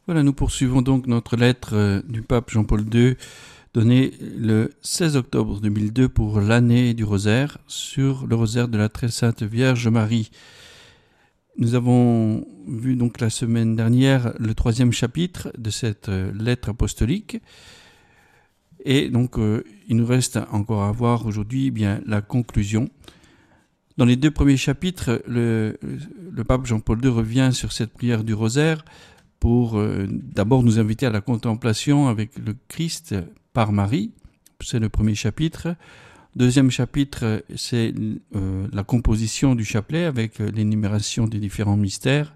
Voilà, nous poursuivons donc notre lettre du pape Jean-Paul II, donnée le 16 octobre 2002 pour l'année du rosaire, sur le rosaire de la Très Sainte Vierge Marie. Nous avons vu donc la semaine dernière le 3e chapitre de cette lettre apostolique. Et donc, il nous reste encore à voir aujourd'hui la conclusion. Dans les 2 premiers chapitres, le pape Jean-Paul II revient sur cette prière du rosaire pour d'abord nous inviter à la contemplation avec le Christ par Marie. C'est le premier chapitre. 2e chapitre, c'est la composition du chapelet avec l'énumération des différents mystères,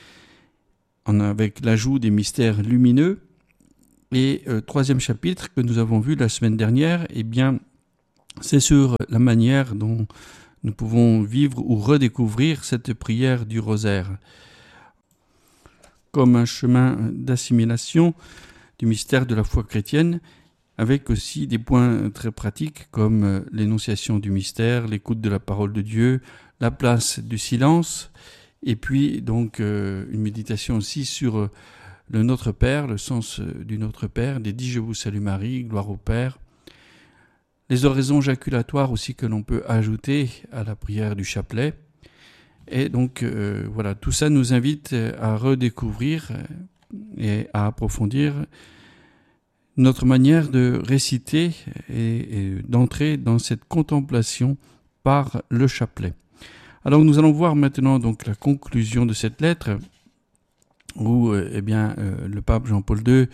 avec l'ajout des mystères lumineux. Et 3e chapitre que nous avons vu la semaine dernière, c'est sur la manière dont nous pouvons vivre ou redécouvrir cette prière du rosaire comme un chemin d'assimilation du mystère de la foi chrétienne, avec aussi des points très pratiques comme l'énonciation du mystère, l'écoute de la parole de Dieu, la place du silence, et puis donc une méditation aussi sur le Notre Père, le sens du Notre Père, des 10 Je vous salue Marie, gloire au Père, les oraisons jaculatoires aussi que l'on peut ajouter à la prière du chapelet. Et donc voilà, tout ça nous invite à redécouvrir et à approfondir notre manière de réciter et d'entrer dans cette contemplation par le chapelet. Alors nous allons voir maintenant donc la conclusion de cette lettre où le pape Jean-Paul II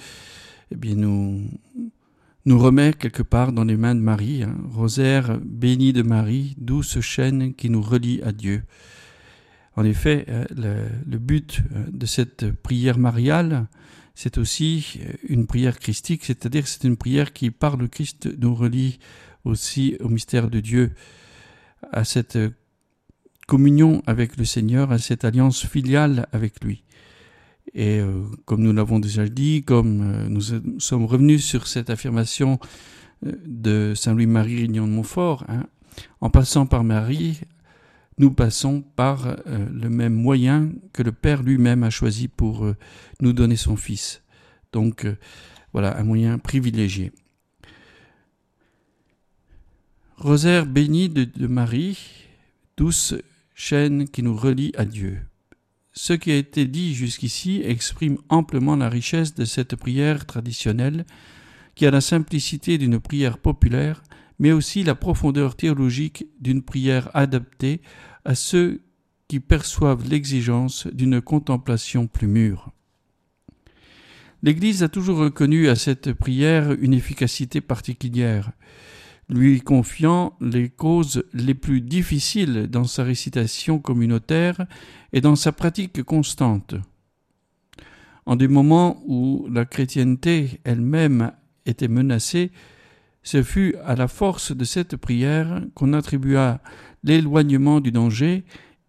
nous remet quelque part dans les mains de Marie, rosaire béni de Marie, douce chaîne qui nous relie à Dieu. En effet, le but de cette prière mariale, c'est aussi une prière christique, c'est-à-dire que c'est une prière qui, par le Christ, nous relie aussi au mystère de Dieu, à cette communion avec le Seigneur, à cette alliance filiale avec lui. Et comme nous l'avons déjà dit, comme nous sommes revenus sur cette affirmation de Saint Louis-Marie Grignon de Montfort, en passant par Marie, nous passons par le même moyen que le Père lui-même a choisi pour nous donner son Fils. Donc voilà, un moyen privilégié. Rosaire béni de Marie, douce chaîne qui nous relie à Dieu. Ce qui a été dit jusqu'ici exprime amplement la richesse de cette prière traditionnelle qui a la simplicité d'une prière populaire, mais aussi la profondeur théologique d'une prière adaptée à ceux qui perçoivent l'exigence d'une contemplation plus mûre. L'Église a toujours reconnu à cette prière une efficacité particulière, lui confiant les causes les plus difficiles dans sa récitation communautaire et dans sa pratique constante. En des moments où la chrétienté elle-même était menacée, ce fut à la force de cette prière qu'on attribua l'éloignement du danger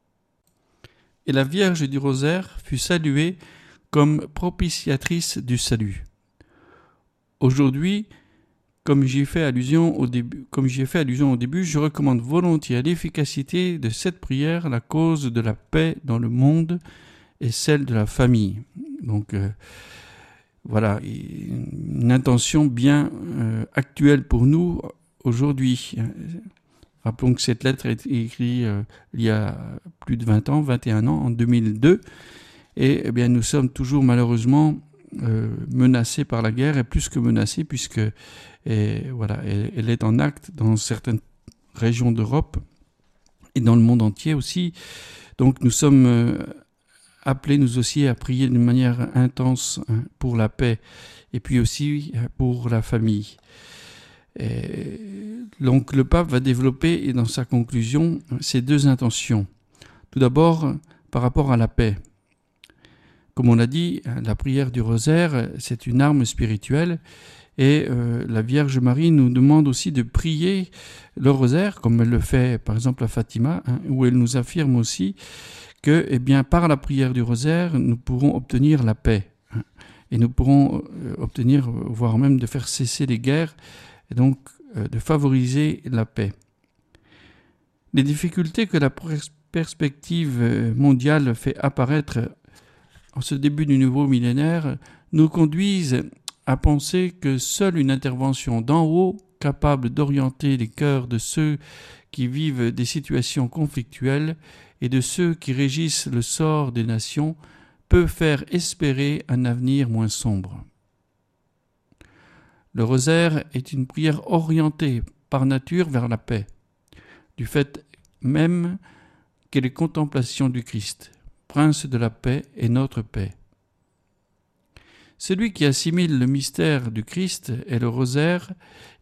et la Vierge du Rosaire fut saluée comme propitiatrice du salut. Aujourd'hui, comme j'y ai fait allusion au début, je recommande volontiers à l'efficacité de cette prière la cause de la paix dans le monde et celle de la famille. Donc voilà, une intention bien actuelle pour nous aujourd'hui. Rappelons que cette lettre est écrite il y a plus de 20 ans, 21 ans, en 2002. Et nous sommes toujours malheureusement menacés par la guerre, et plus que menacés, puisque elle est en acte dans certaines régions d'Europe et dans le monde entier aussi. Donc nous sommes appelés nous aussi à prier d'une manière intense pour la paix et puis aussi pour la famille. Et donc le pape va développer dans sa conclusion ces 2 intentions. Tout d'abord, par rapport à la paix. Comme on l'a dit, la prière du rosaire, c'est une arme spirituelle et la Vierge Marie nous demande aussi de prier le rosaire, comme elle le fait par exemple à Fatima, où elle nous affirme aussi que par la prière du rosaire, nous pourrons obtenir la paix. Et nous pourrons obtenir, voire même de faire cesser les guerres, et donc de favoriser la paix. Les difficultés que la perspective mondiale fait apparaître en ce début du nouveau millénaire nous conduisent à penser que seule une intervention d'en haut, capable d'orienter les cœurs de ceux qui vivent des situations conflictuelles et de ceux qui régissent le sort des nations, peut faire espérer un avenir moins sombre. Le rosaire est une prière orientée par nature vers la paix, du fait même qu'elle est contemplation du Christ, Prince de la paix et notre paix. Celui qui assimile le mystère du Christ et le rosaire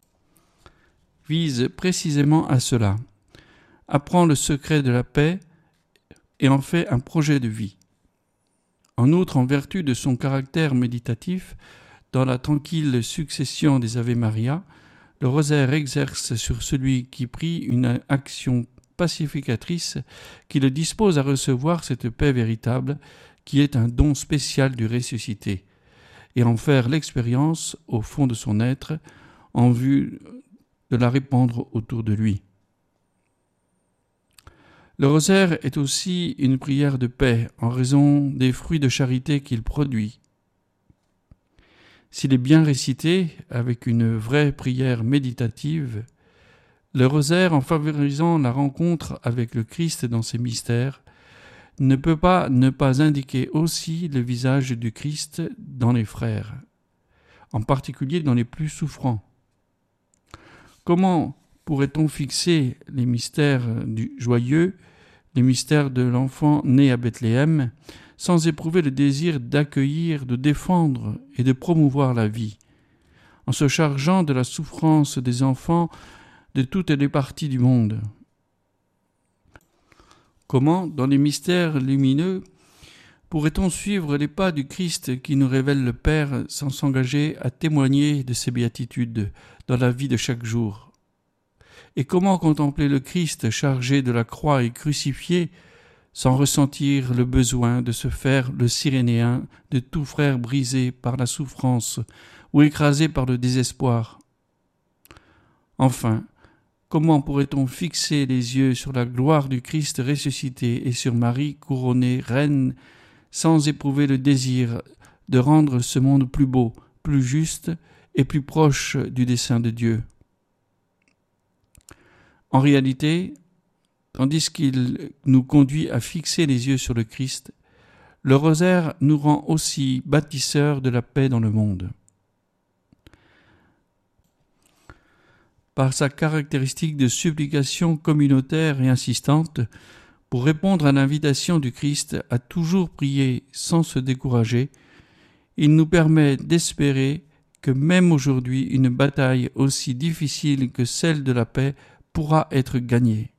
vise précisément à cela, apprend le secret de la paix et en fait un projet de vie. En outre, en vertu de son caractère méditatif, dans la tranquille succession des Ave Maria, le rosaire exerce sur celui qui prie une action pacificatrice qui le dispose à recevoir cette paix véritable qui est un don spécial du ressuscité et en faire l'expérience au fond de son être en vue de la répandre autour de lui. Le rosaire est aussi une prière de paix en raison des fruits de charité qu'il produit. S'il est bien récité avec une vraie prière méditative, le rosaire, en favorisant la rencontre avec le Christ dans ses mystères, ne peut pas ne pas indiquer aussi le visage du Christ dans les frères, en particulier dans les plus souffrants. Comment pourrait-on fixer les mystères du joyeux, les mystères de l'enfant né à Bethléem, sans éprouver le désir d'accueillir, de défendre et de promouvoir la vie, en se chargeant de la souffrance des enfants de toutes les parties du monde? Comment, dans les mystères lumineux, pourrait-on suivre les pas du Christ qui nous révèle le Père sans s'engager à témoigner de ses béatitudes dans la vie de chaque jour? Et comment contempler le Christ chargé de la croix et crucifié sans ressentir le besoin de se faire le Cyrénéen de tout frère brisé par la souffrance ou écrasé par le désespoir? Enfin, comment pourrait-on fixer les yeux sur la gloire du Christ ressuscité et sur Marie couronnée reine sans éprouver le désir de rendre ce monde plus beau, plus juste et plus proche du dessein de Dieu? En réalité, tandis qu'il nous conduit à fixer les yeux sur le Christ, le rosaire nous rend aussi bâtisseurs de la paix dans le monde. Par sa caractéristique de supplication communautaire et insistante, pour répondre à l'invitation du Christ à toujours prier sans se décourager, il nous permet d'espérer que même aujourd'hui une bataille aussi difficile que celle de la paix pourra être gagnée.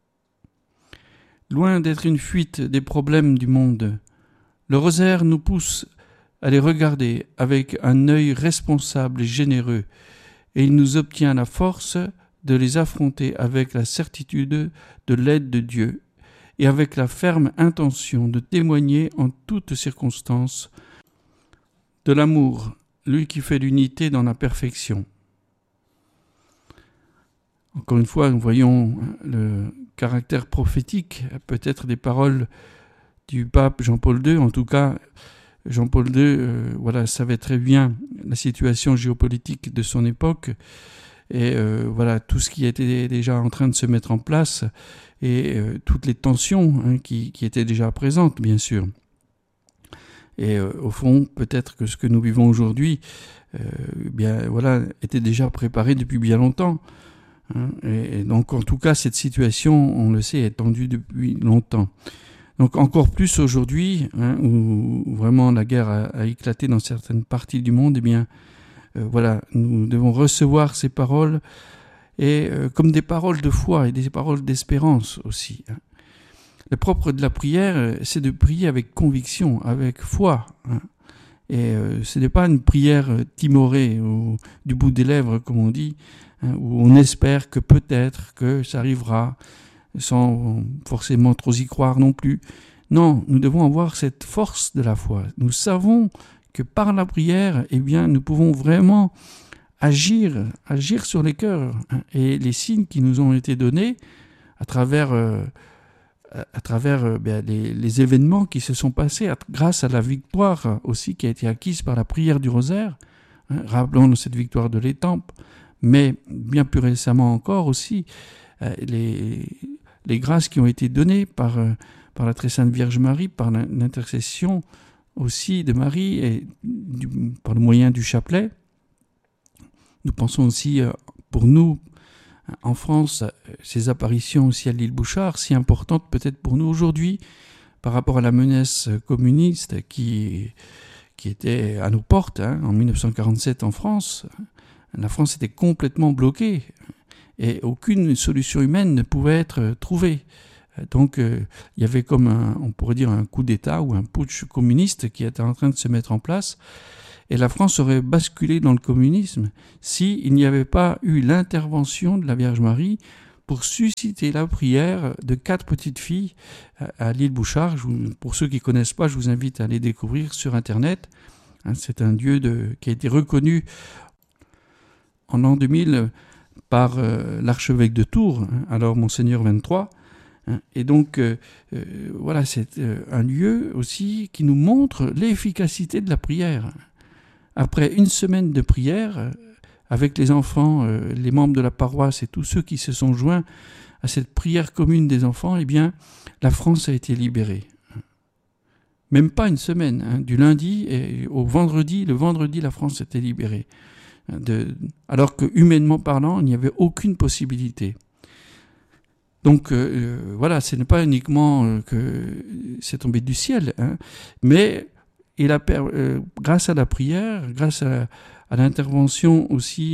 Loin d'être une fuite des problèmes du monde, le rosaire nous pousse à les regarder avec un œil responsable et généreux, et il nous obtient la force de les affronter avec la certitude de l'aide de Dieu et avec la ferme intention de témoigner en toutes circonstances de l'amour, lui qui fait l'unité dans la perfection. Encore une fois, nous voyons le caractère prophétique, peut-être des paroles du pape Jean-Paul II. En tout cas, Jean-Paul II savait très bien la situation géopolitique de son époque et tout ce qui était déjà en train de se mettre en place et toutes les tensions qui étaient déjà présentes, bien sûr. Et au fond, peut-être que ce que nous vivons aujourd'hui était déjà préparé depuis bien longtemps. Et donc, en tout cas, cette situation, on le sait, est tendue depuis longtemps. Donc, encore plus aujourd'hui, où vraiment la guerre a éclaté dans certaines parties du monde, nous devons recevoir ces paroles et comme des paroles de foi et des paroles d'espérance aussi. Le propre de la prière, c'est de prier avec conviction, avec foi. Et ce n'est pas une prière timorée ou du bout des lèvres, comme on dit, où on espère que peut-être que ça arrivera, sans forcément trop y croire non plus. Non, nous devons avoir cette force de la foi. Nous savons que par la prière, nous pouvons vraiment agir sur les cœurs. Et les signes qui nous ont été donnés à travers à travers les événements qui se sont passés, grâce à la victoire aussi qui a été acquise par la prière du rosaire. Rappelons cette victoire de l'Étampes, mais bien plus récemment encore aussi, les grâces qui ont été données par la très sainte Vierge Marie, par l'intercession aussi de Marie et par le moyen du chapelet. Nous pensons aussi pour nous, en France, ces apparitions aussi à l'île Bouchard, si importantes peut-être pour nous aujourd'hui par rapport à la menace communiste qui était à nos portes en 1947 en France. La France était complètement bloquée et aucune solution humaine ne pouvait être trouvée. Donc il y avait comme on pourrait dire un coup d'État ou un putsch communiste qui était en train de se mettre en place. Et la France aurait basculé dans le communisme s'il n'y avait pas eu l'intervention de la Vierge Marie pour susciter la prière de 4 petites filles à l'île Bouchard. Pour ceux qui ne connaissent pas, je vous invite à aller découvrir sur Internet. C'est un lieu qui a été reconnu en l'an 2000 par l'archevêque de Tours, alors Monseigneur 23. Et donc, voilà, c'est un lieu aussi qui nous montre l'efficacité de la prière. Après une semaine de prière, avec les enfants, les membres de la paroisse et tous ceux qui se sont joints à cette prière commune des enfants, eh bien, la France a été libérée. Même pas une semaine, du lundi au vendredi, le vendredi, la France était libérée. Alors que, humainement parlant, il n'y avait aucune possibilité. Donc, voilà, ce n'est pas uniquement que c'est tombé du ciel, mais grâce à la prière, grâce à l'intervention aussi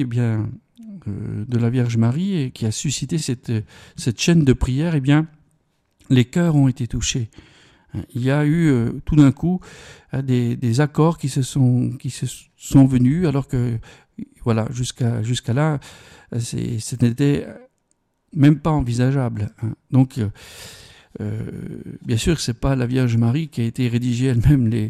de la Vierge Marie et qui a suscité cette chaîne de prière, eh bien, les cœurs ont été touchés. Il y a eu tout d'un coup des accords qui se sont venus, alors que voilà, jusqu'à là, ce n'était même pas envisageable. Donc, bien sûr, c'est pas la Vierge Marie qui a été rédigée elle-même les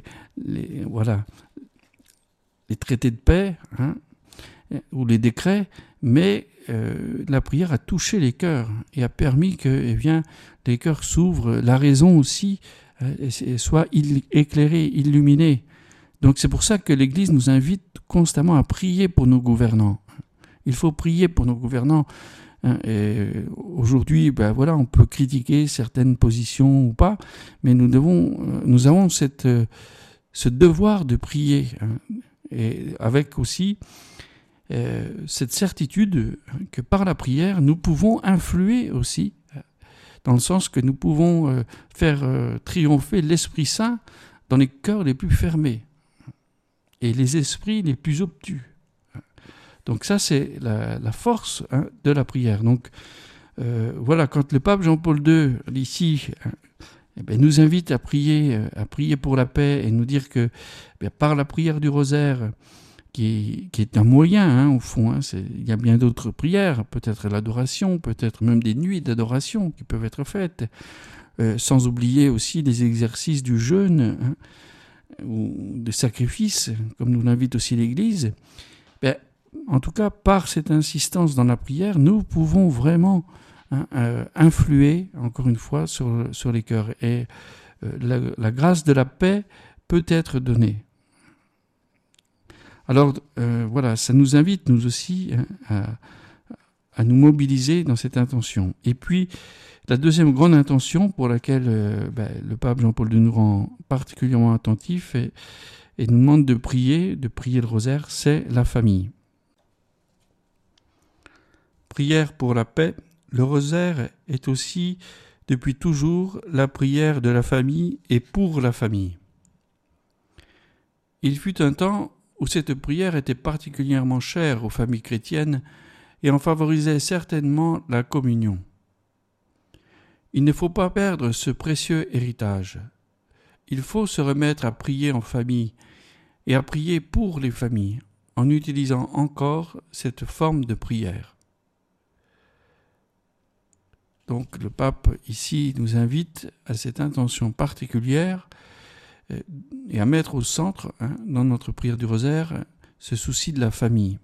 traités de paix ou les décrets, mais la prière a touché les cœurs et a permis que les cœurs s'ouvrent, la raison aussi soit éclairée, illuminée. Donc c'est pour ça que l'Église nous invite constamment à prier pour nos gouvernants. Il faut prier pour nos gouvernants. Et aujourd'hui, on peut critiquer certaines positions ou pas, mais nous avons ce devoir de prier, et avec aussi cette certitude que par la prière, nous pouvons influer aussi, dans le sens que nous pouvons faire triompher l'Esprit Saint dans les cœurs les plus fermés et les esprits les plus obtus. Donc ça, c'est la force de la prière. Donc voilà, quand le pape Jean-Paul II, ici, nous invite à prier pour la paix et nous dire que par la prière du rosaire, qui est un moyen, au fond, il y a bien d'autres prières, peut-être l'adoration, peut-être même des nuits d'adoration qui peuvent être faites, sans oublier aussi les exercices du jeûne ou des sacrifices, comme nous l'invite aussi l'Église. En tout cas, par cette insistance dans la prière, nous pouvons vraiment influer, encore une fois, sur les cœurs. Et la grâce de la paix peut être donnée. Alors, voilà, ça nous invite, nous aussi, à nous mobiliser dans cette intention. Et puis, la deuxième grande intention pour laquelle le pape Jean-Paul II nous rend particulièrement attentif et nous demande de prier le rosaire, c'est la famille. Prière pour la paix, le rosaire est aussi, depuis toujours, la prière de la famille et pour la famille. Il fut un temps où cette prière était particulièrement chère aux familles chrétiennes et en favorisait certainement la communion. Il ne faut pas perdre ce précieux héritage. Il faut se remettre à prier en famille et à prier pour les familles en utilisant encore cette forme de prière. Donc le pape ici nous invite à cette intention particulière et à mettre au centre, dans notre prière du rosaire, ce souci de la famille.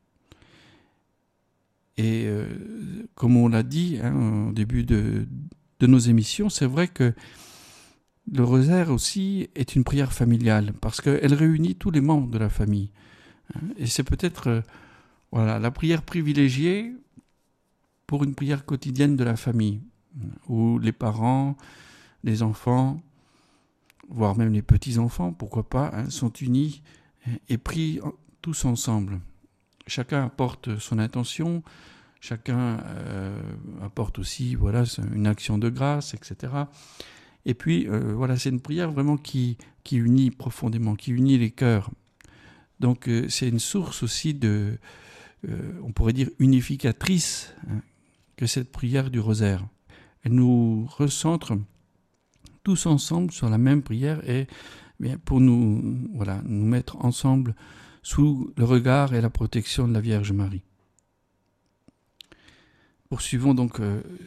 Et comme on l'a dit au début de de nos émissions, c'est vrai que le rosaire aussi est une prière familiale parce qu'elle réunit tous les membres de la famille. Et c'est peut-être la prière privilégiée pour une prière quotidienne de la famille, où les parents, les enfants, voire même les petits-enfants, pourquoi pas, sont unis et prient tous ensemble. Chacun apporte son intention, chacun apporte aussi une action de grâce, etc. Et puis, c'est une prière vraiment qui unit profondément, qui unit les cœurs. Donc, c'est une source aussi on pourrait dire, unificatrice, que cette prière du rosaire. Elle nous recentre tous ensemble sur la même prière et pour nous mettre ensemble sous le regard et la protection de la Vierge Marie. Poursuivons donc